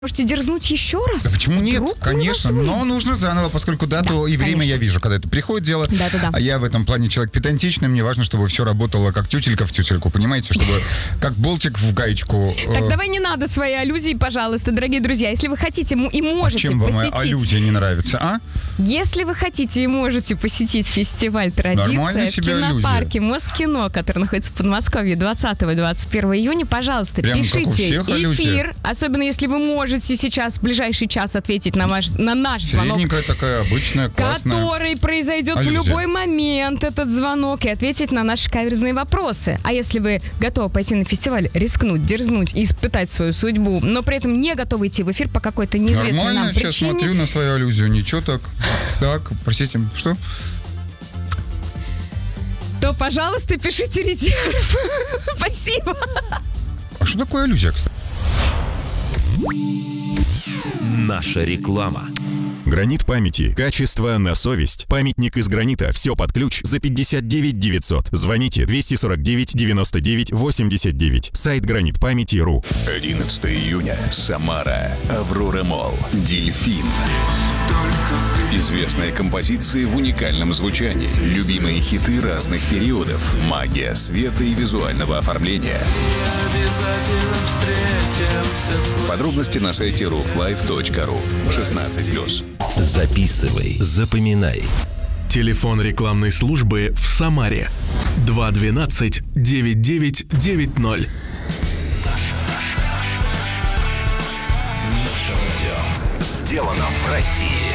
Можете дерзнуть еще раз? Да почему нет? Вдруг Конечно, но нужно заново, поскольку дату и время я вижу, когда это приходит дело. Да. А я в этом плане человек педантичный, мне важно, чтобы все работало как тютелька в тютельку, понимаете? Чтобы как болтик в гаечку. Так давай не надо свои аллюзии, пожалуйста, дорогие друзья. Если вы хотите и можете Чем вам моя посетить... аллюзия не нравится, а? Если вы хотите и можете посетить фестиваль «Традиция» в кинопарке Москино, который находится в Подмосковье 20 и 21 июня, пожалуйста, прямо пишите как у всех эфир, особенно если вы можете сейчас в ближайший час ответить на наш звонок. Средненькая такая, обычная, классная который произойдет аллюзия. в любой момент, этот звонок, и ответить на наши каверзные вопросы. А если вы готовы пойти на фестиваль, рискнуть, дерзнуть и испытать свою судьбу, но при этом не готовы идти в эфир по какой-то неизвестной Нормально, нам причине... сейчас смотрю на свою аллюзию, ничего так. Так, простите, что? То, пожалуйста, пишите резерв. Спасибо. А что такое аллюзия, кстати? Наша реклама. Гранит памяти. Качество на совесть. Памятник из гранита. Все под ключ за 59 900. Звоните 249 99 89. Сайт гранитпамяти.ру. 11 июня. Самара. Аврора Молл. Дельфин. Известные композиции в уникальном звучании. Любимые хиты разных периодов. Магия света и визуального оформления. Подробности на сайте rooflife.ru. 16+. Записывай, запоминай. Телефон рекламной службы в Самаре 212 9990. Сделано в России.